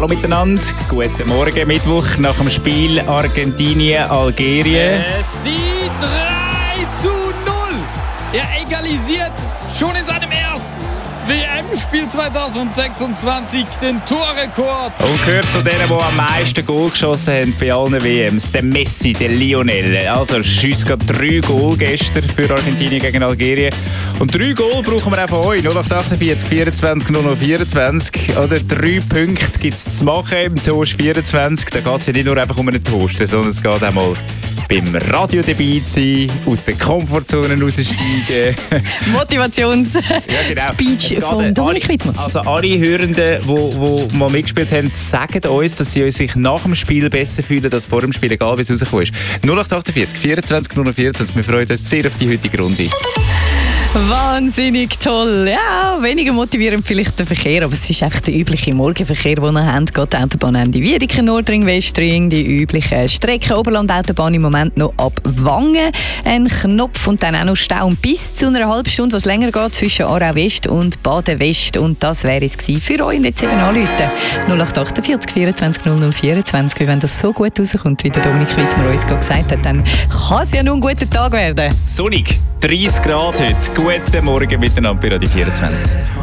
Hallo miteinander, guten Morgen, Mittwoch nach dem Spiel Argentinien-Algerien. Sie 3:0. Er egalisiert schon in seinem ersten WM-Spiel 2026 den Torrekord. Und gehört zu denen, die am meisten Goal geschossen haben bei allen WMs. Der Messi, der Lionel. Also schießt gerade 3 Goal gestern für Argentinien gegen Algerien. Und 3 Goal brauchen wir auch von euch. 0848 24 0024. Oder 3 Punkte gibt es zu machen im Toast 24. Da geht es ja nicht nur einfach um einen Toast, sondern es geht auch mal beim Radio dabei sein, aus der Komfortzone raussteigen. Motivations-Speech von Dominik Wittmann. Also alle Hörenden, die mal mitgespielt haben, sagen uns, dass sie sich nach dem Spiel besser fühlen als vor dem Spiel, egal wie es rausgekommen ist. 0848 24 024. Wir freuen uns sehr auf die heutige Runde. Wahnsinnig toll. Ja, weniger motivierend vielleicht der Verkehr, aber es ist einfach der übliche Morgenverkehr, den ihr habt. Geht die Autobahnende Wiedeken, Nordring, Westring, die üblichen Strecken. Oberland-Autobahn im Moment noch ab Wangen. Ein Knopf und dann auch noch Stau bis zu einer halben Stunde, was länger geht, zwischen Aarau West und Baden West. Und das wäre es gewesen für euch. Und jetzt eben anrufen. 0848 24 0024. Wenn das so gut rauskommt, wie der Dominik Wittmann heute gerade gesagt hat, dann kann es ja nur ein guter Tag werden. Sonnig, 30 Grad heute. Guten Morgen miteinander bei Radio 24.